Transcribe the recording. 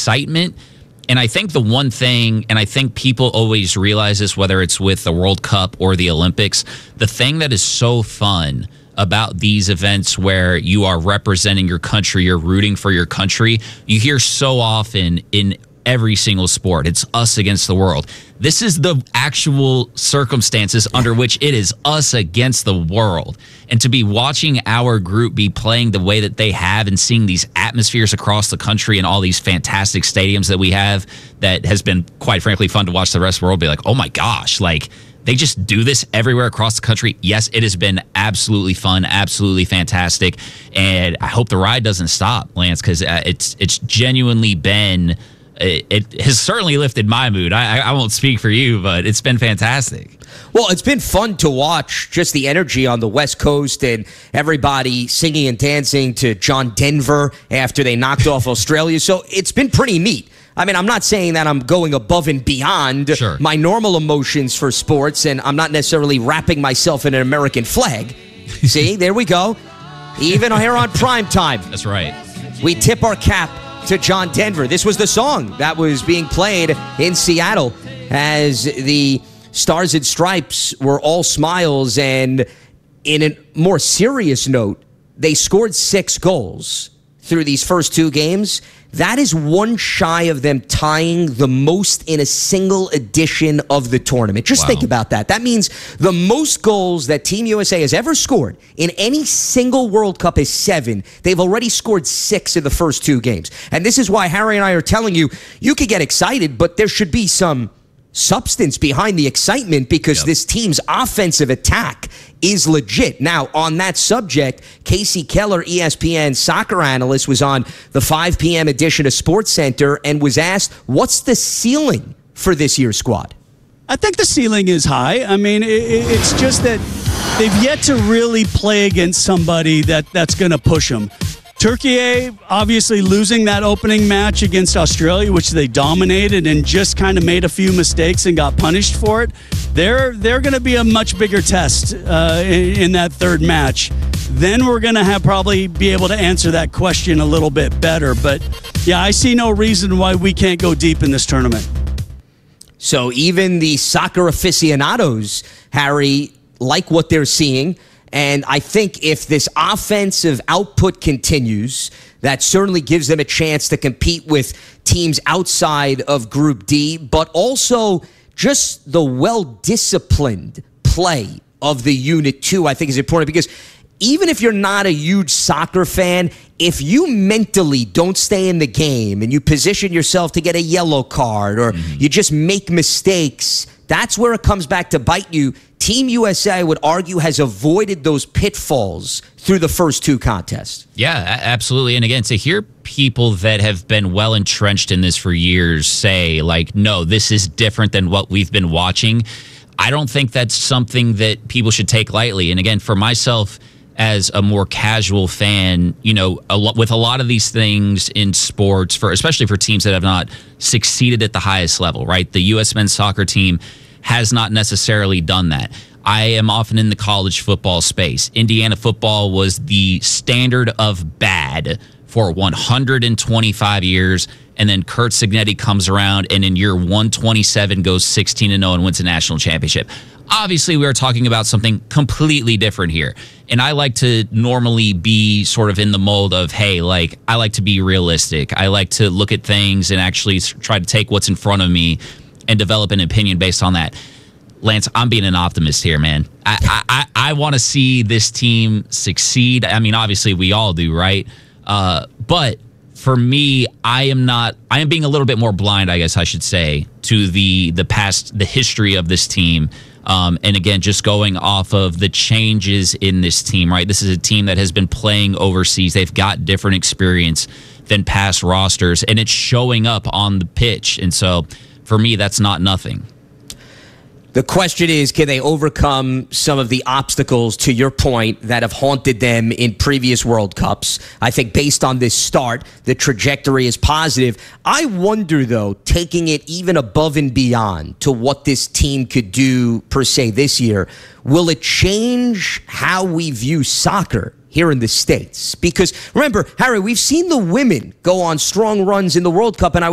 excitement. And I think the one thing, and I think people always realize this, whether it's with the World Cup or the Olympics, the thing that is so fun about these events where you are representing your country, you're rooting for your country, you hear so often in every single sport, it's us against the world. This is the actual circumstances under which it is us against the world. And to be watching our group be playing the way that they have and seeing these atmospheres across the country and all these fantastic stadiums that we have, that has been, quite frankly, fun to watch the rest of the world be like, oh my gosh, like, they just do this everywhere across the country. Yes, it has been absolutely fun, absolutely fantastic. And I hope the ride doesn't stop, Lance, because it's genuinely been... It has certainly lifted my mood. I won't speak for you, but it's been fantastic. Well, it's been fun to watch just the energy on the West Coast and everybody singing and dancing to John Denver after they knocked off Australia. So it's been pretty neat. I mean, I'm not saying that I'm going above and beyond my normal emotions for sports, and I'm not necessarily wrapping myself in an American flag. See, there we go. Even here on Prime Time. That's right. We tip our cap to John Denver. This was the song that was being played in Seattle as the Stars and Stripes were all smiles. And in a more serious note, they scored 6 goals through these first 2 games. That is one shy of them tying the most in a single edition of the tournament. Just think about that. That means the most goals that Team USA has ever scored in any single World Cup is 7. They've already scored 6 in the first 2 games. And this is why Harry and I are telling you, you could get excited, but there should be some substance behind the excitement, because this team's offensive attack is legit. Now, on that subject, Casey Keller, ESPN soccer analyst, was on the 5 p.m. edition of SportsCenter and was asked, what's the ceiling for this year's squad? I think the ceiling is high. I mean, it's just that they've yet to really play against somebody that's going to push them. Turkey, obviously losing that opening match against Australia, which they dominated and just kind of made a few mistakes and got punished for it. They're going to be a much bigger test in that third match. Then we're going to probably be able to answer that question a little bit better. But, yeah, I see no reason why we can't go deep in this tournament. So even the soccer aficionados, Harry, like what they're seeing. And I think if this offensive output continues, that certainly gives them a chance to compete with teams outside of Group D, but also just the well-disciplined play of the Unit 2, I think, is important, because even if you're not a huge soccer fan, if you mentally don't stay in the game and you position yourself to get a yellow card or you just make mistakes, that's where it comes back to bite you. Team USA, I would argue, has avoided those pitfalls through the first 2 contests. Yeah, absolutely. And again, to hear people that have been well entrenched in this for years say, like, no, this is different than what we've been watching, I don't think that's something that people should take lightly. And again, for myself, as a more casual fan, you know, with a lot of these things in sports, especially for teams that have not succeeded at the highest level, right? The U.S. men's soccer team has not necessarily done that. I am often in the college football space. Indiana football was the standard of bad for 125 years, and then Curt Cignetti comes around and in year 127 goes 16-0 and wins a national championship. Obviously, we are talking about something completely different here. And I like to normally be sort of in the mold of, hey, like, I like to be realistic. I like to look at things and actually try to take what's in front of me and develop an opinion based on that. Lance, I'm being an optimist here, man. I want to see this team succeed. I mean, obviously, we all do, right? But for me, I am being a little bit more blind, I guess I should say, to the history of this team. And again, just going off of the changes in this team, right? This is a team that has been playing overseas. They've got different experience than past rosters, and it's showing up on the pitch. And so for me, that's not nothing. The question is, can they overcome some of the obstacles, to your point, that have haunted them in previous World Cups? I think based on this start, the trajectory is positive. I wonder, though, taking it even above and beyond to what this team could do, per se, this year, will it change how we view soccer here in the States? Because, remember, Harry, we've seen the women go on strong runs in the World Cup, and I